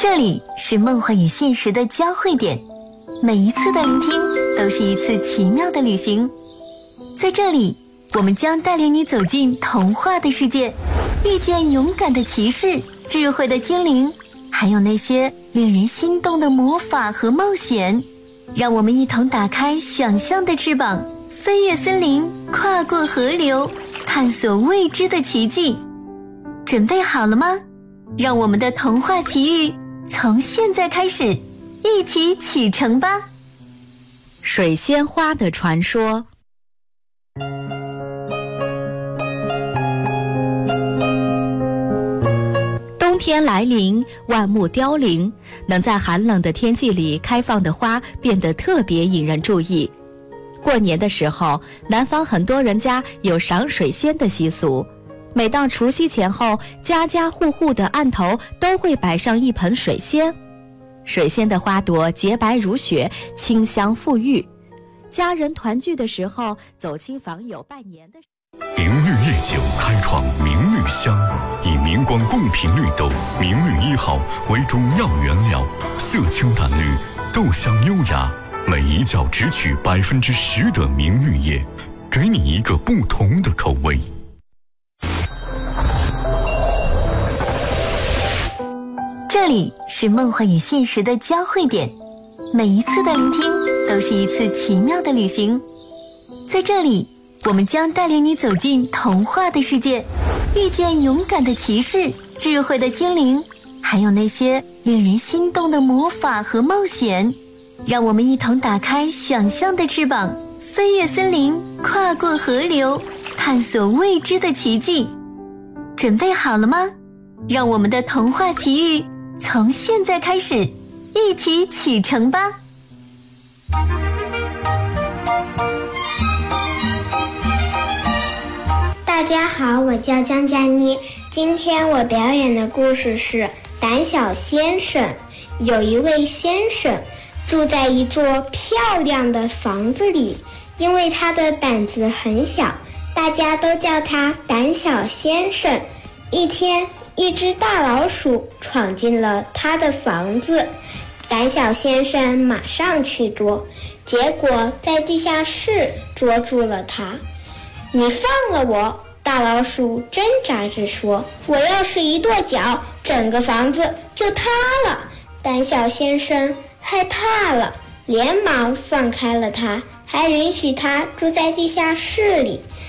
这里是梦幻与现实的交汇点，每一次的聆听都是一次奇妙的旅行。在这里，我们将带领你走进童话的世界，遇见勇敢的骑士、智慧的精灵，还有那些令人心动的魔法和冒险。让我们一同打开想象的翅膀，飞越森林，跨过河流，探索未知的奇迹。准备好了吗？让我们的童话奇遇从现在开始，一起启程吧！ 水仙花的传说。冬天来临，万木凋零，能在寒冷的天气里开放的花变得特别引人注意。过年的时候，南方很多人家有赏水仙的习俗。每到除夕前后，家家户户的案头都会摆上一盆水仙。水仙的花朵洁白如雪，清香馥郁。家人团聚的时候，走亲访友拜年的明绿夜酒开创明绿香，以明光贡品绿豆明绿1号为主要原料，色清淡绿，豆香优雅，每一角只取10%的明绿叶，给你一个不同的口味。 这里是梦幻与现实的交汇点，每一次的聆听都是一次奇妙的旅行。在这里，我们将带领你走进童话的世界，遇见勇敢的骑士、智慧的精灵，还有那些令人心动的魔法和冒险。让我们一同打开想象的翅膀，飞越森林，跨过河流，探索未知的奇迹。准备好了吗？让我们的童话奇遇从现在开始，一起启程吧！ 大家好，我叫江佳妮，今天我表演的故事是胆小先生。有一位先生住在一座漂亮的房子里，因为他的胆子很小，大家都叫他胆小先生。一天，一只大老鼠闯进了他的房子，胆小先生马上去捉，结果在地下室捉住了他。你放了我！大老鼠挣扎着说，我要是一跺脚，整个房子就塌了。胆小先生害怕了，连忙放开了他，还允许他住在地下室里。